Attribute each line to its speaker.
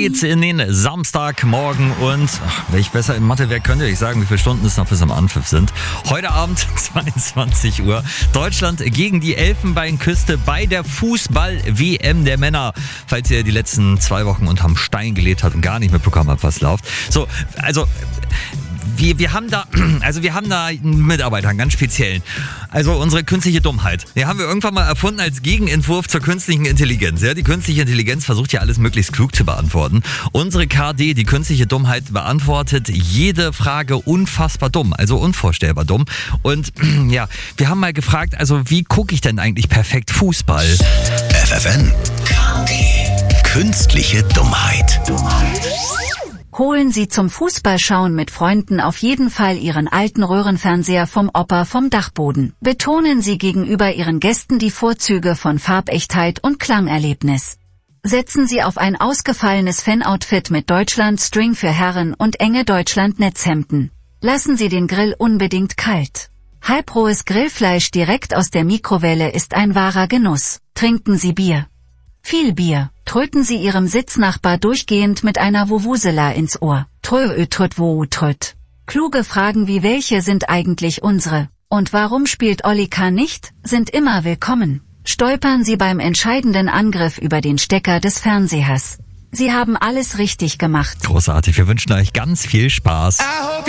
Speaker 1: geht's in den Samstagmorgen und wenn ich besser in Mathe wäre, könnte ich sagen, wie viele Stunden es noch bis am Anpfiff sind. Heute Abend 22 Uhr. Deutschland gegen die Elfenbeinküste bei der Fußball-WM der Männer. Falls ihr die letzten 2 Wochen unterm Stein gelebt habt und gar nicht mitbekommen habt, was läuft. So, also wir haben da einen Mitarbeiter, einen ganz speziellen. Also unsere künstliche Dummheit. Die haben wir irgendwann mal erfunden als Gegenentwurf zur künstlichen Intelligenz. Ja, die künstliche Intelligenz versucht ja alles möglichst klug zu beantworten. Unsere KD, die künstliche Dummheit, beantwortet jede Frage unfassbar dumm, also unvorstellbar dumm. Und ja, wir haben mal gefragt, also wie gucke ich denn eigentlich perfekt Fußball?
Speaker 2: FFN. Künstliche Dummheit.
Speaker 3: Holen Sie zum Fußballschauen mit Freunden auf jeden Fall Ihren alten Röhrenfernseher vom Opa vom Dachboden. Betonen Sie gegenüber Ihren Gästen die Vorzüge von Farbechtheit und Klangerlebnis. Setzen Sie auf ein ausgefallenes Fan-Outfit mit Deutschland-String für Herren und enge Deutschland-Netzhemden. Lassen Sie den Grill unbedingt kalt. Halbrohes Grillfleisch direkt aus der Mikrowelle ist ein wahrer Genuss. Trinken Sie Bier. Viel Bier. Tröten Sie Ihrem Sitznachbar durchgehend mit einer Vuvuzela ins Ohr. Tröt. Kluge Fragen wie welche sind eigentlich unsere? Und warum spielt Oli Kahn nicht? Sind immer willkommen. Stolpern Sie beim entscheidenden Angriff über den Stecker des Fernsehers. Sie haben alles richtig gemacht.
Speaker 1: Großartig, wir wünschen euch ganz viel Spaß.